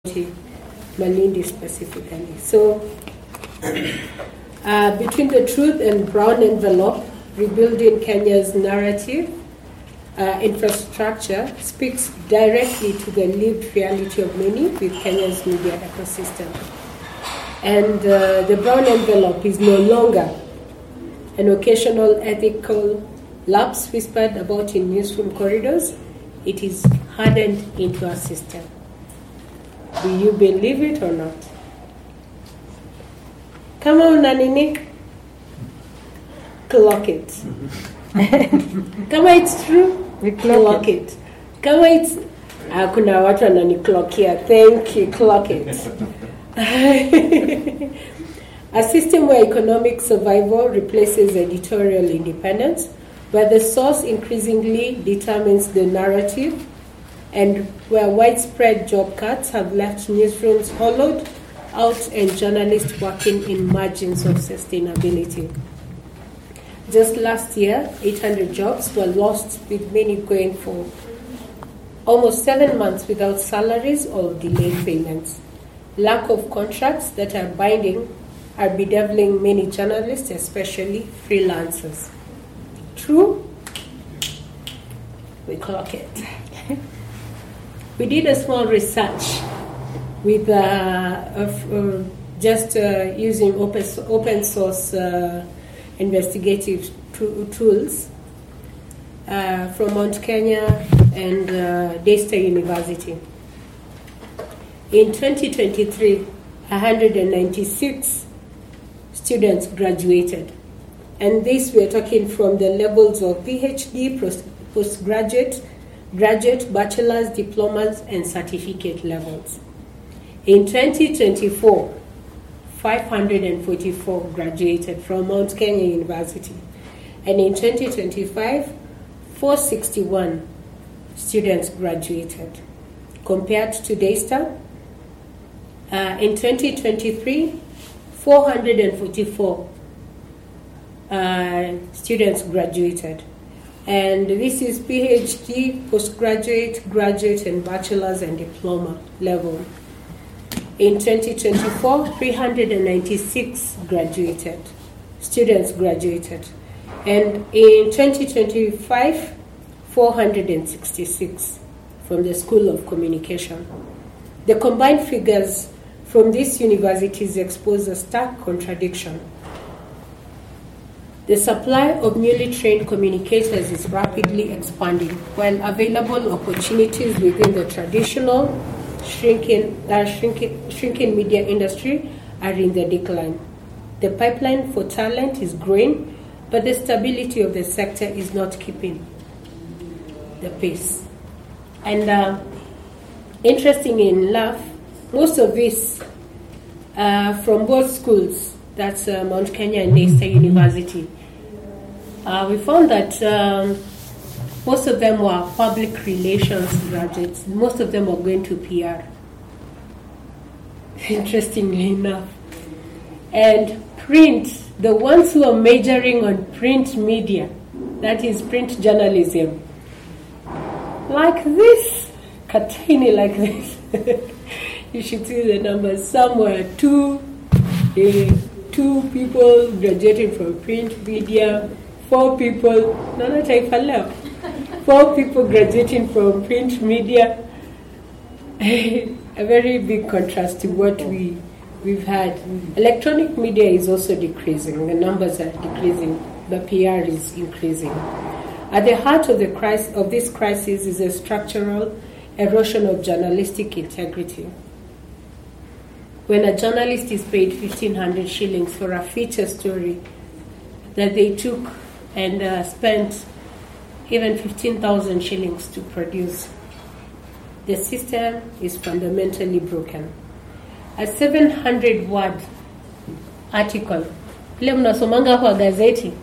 Malindi specifically. So, between the truth and brown envelope, rebuilding Kenya's narrative infrastructure speaks directly to the lived reality of many with Kenya's media ecosystem. And the brown envelope is no longer an occasional ethical lapse whispered about in newsroom corridors. It is hardened into our system. Do you believe it or not? Come on, Naninik. Clock it. Kama it's true, we clock it. Kama it's kuna watu wananiclockia. Thank you, clock it. A system where economic survival replaces editorial independence, where the source increasingly determines the narrative, and where widespread job cuts have left newsrooms hollowed out and journalists working in margins of sustainability. Just last year, 800 jobs were lost, with many going for almost 7 months without salaries or delayed payments. Lack of contracts that are binding are bedeviling many journalists, especially freelancers. True? We clock it. We did a small research with using open source investigative tools from Mount Kenya and Daystar University. In 2023, 196 students graduated. And this we are talking from the levels of PhD, postgraduate, graduate, bachelor's, diplomas, and certificate levels. In 2024, 544 graduated from Mount Kenya University. And in 2025, 461 students graduated. Compared to Daystar, in 2023, 444 students graduated. And this is PhD, postgraduate, graduate, and bachelor's and diploma level. In 2024, 396 students graduated. And in 2025, 466 from the School of Communication. The combined figures from these universities expose a stark contradiction. The supply of newly trained communicators is rapidly expanding, while available opportunities within the traditional shrinking media industry are in the decline. The pipeline for talent is growing, but the stability of the sector is not keeping the pace. And interesting enough, most of this from both schools, that's Mount Kenya and Daystar University. We found that most of them were public relations graduates. Most of them were going to PR. Interestingly enough. And print, the ones who are majoring on print media, that is print journalism, like this, Katini like this. You should see the numbers. Somewhere two people graduating from print media, 4 people, 4 people graduating from print media. A very big contrast to what we've had. Electronic media is also decreasing. The numbers are decreasing. The PR is increasing. At the heart of this crisis is a structural erosion of journalistic integrity. When a journalist is paid 1,500 shillings for a feature story that they took and spent even 15,000 shillings to produce, the system is fundamentally broken. A 700-word article, ile mnasomanga kwa gazeti,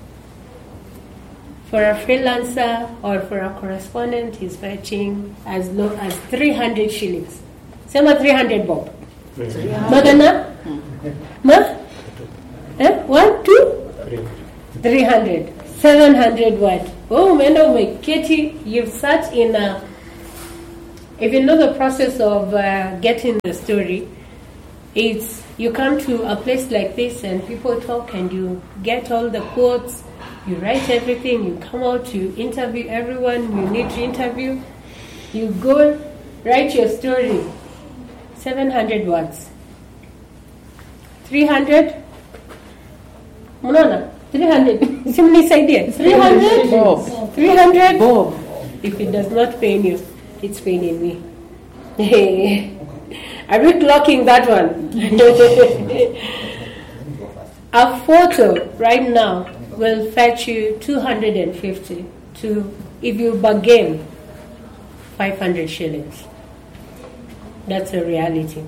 for a freelancer or for a correspondent is fetching as low as 300 shillings. Sema 300 bob. Magana? Ma? 1, 2? 300. 700 word. Oh, umeenda umeketi, you've sat in a If you know the process of getting the story, it's you come to a place like this and people talk and you get all the quotes, you write everything, you come out, you interview everyone you need to interview, you go write your story, 700 words. 300? Munona, 300. Simulate idea. 300? Bob. 300? Bob. If it does not pain you, it's paining me. Are we clocking that one? A photo right now will fetch you 250 to, if you bargain, 500 shillings. That's a reality.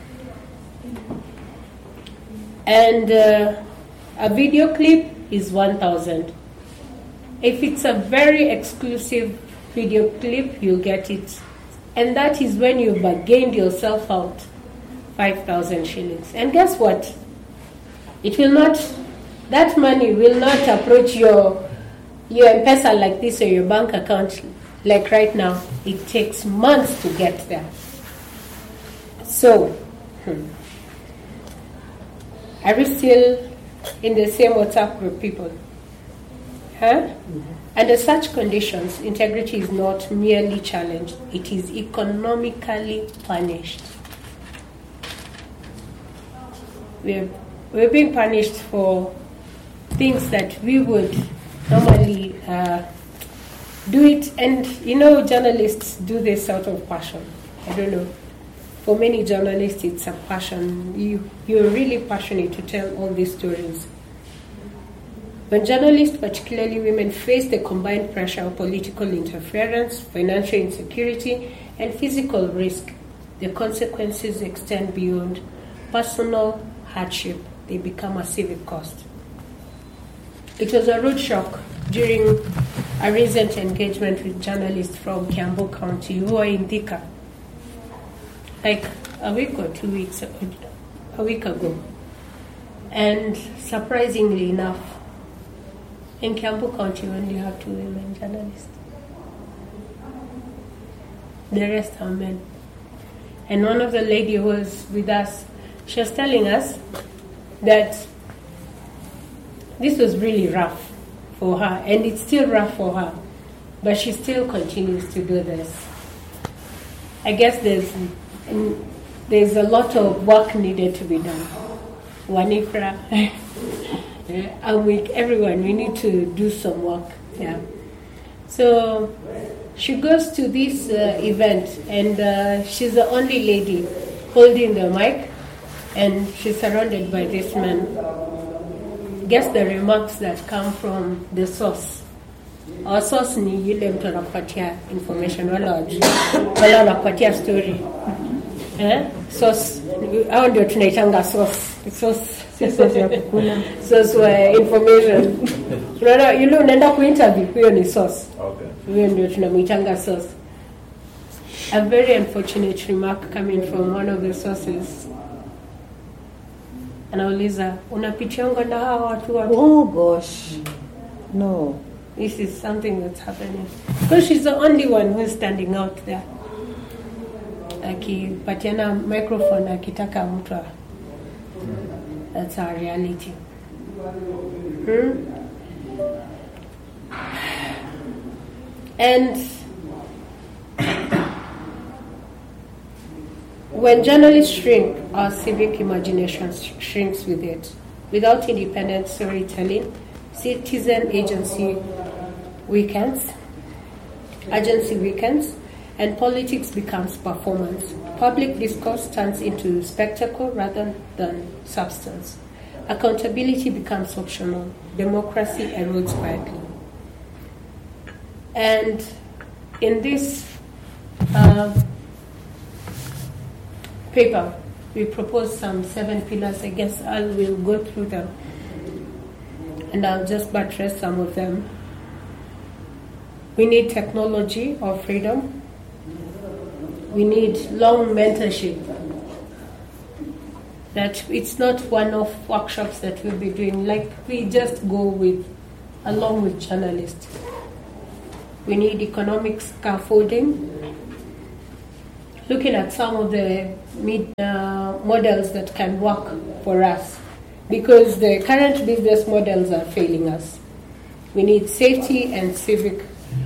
And a video clip is 1,000. If it's a very exclusive video clip, you'll get it. And that is when you bargained yourself out 5,000 shillings. And guess what? It will not, that money will not approach your M-Pesa like this or your bank account like right now. It takes months to get there. So, are we still in the same WhatsApp group, people? Huh? Mm-hmm. Under such conditions, integrity is not merely challenged, it is economically punished. We're being punished for things that we would normally do it, and journalists do this out of passion. I don't know. For many journalists, it's a passion. You're really passionate to tell all these stories. When journalists, particularly women, face the combined pressure of political interference, financial insecurity, and physical risk, the consequences extend beyond personal hardship. They become a civic cost. It was a rude shock during a recent engagement with journalists from Kiambu County who are in Thika, like a week ago. And surprisingly enough, in Kiambu County, we only have 2 women journalists. The rest are men. And one of the lady who was with us, she was telling us that this was really rough for her, and it's still rough for her, but she still continues to do this. I guess there's a lot of work needed to be done. Wanifra, I'm with everyone, we need to do some work. Yeah. So she goes to this event, and she's the only lady holding the mic, and she's surrounded by this man. Guess the remarks that come from the source. Our source ni yule mtu anakupatia information wala anakupatia story. Source, hao ndio tunaitanga source. Source ya kukula. Source wa information. Unaona yule unaenda kuinterview, huyo ni source. Okay. Huyo ndio tunamuitanga source. A very unfortunate remark coming from one of the sources. Anauliza, unapitianga na hawa watu? Oh gosh. No. This is something that's happening. Because she's the only one who's standing out there. Akipatiana microphone akitaka mtu. That's our reality. And when journalists shrink, our civic imagination shrinks with it. Without independent storytelling, citizen agency weakens, and politics becomes performance. Public discourse turns into spectacle rather than substance. Accountability becomes optional. Democracy erodes quietly. And in this paper, we propose some 7 pillars. I guess I will go through them, and I'll just buttress some of them. We need technology or freedom. We need long mentorship. That it's not one-off workshops that we'll be doing. Like we just go along with journalists. We need economic scaffolding. looking at some of the models that can work for us, because the current business models are failing us. We need safety and civic,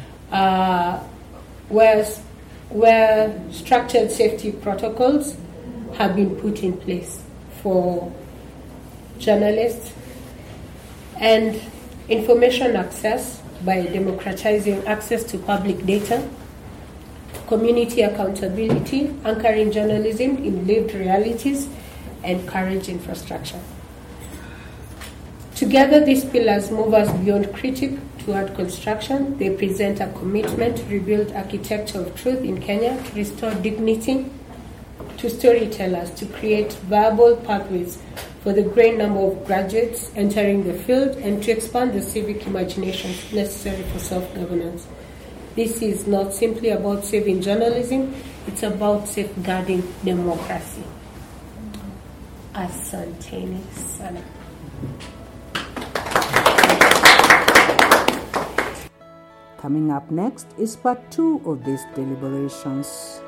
where structured safety protocols have been put in place for journalists, and information access by democratizing access to public data, community accountability, anchoring journalism in lived realities, and courage infrastructure. Together, these pillars move us beyond critique toward construction. They present a commitment to rebuild architecture of truth in Kenya, to restore dignity to storytellers, to create viable pathways for the great number of graduates entering the field, and to expand the civic imagination necessary for self-governance. This is not simply about saving journalism, it's about safeguarding democracy. Asanteni sana. Coming up next is part 2 of these deliberations.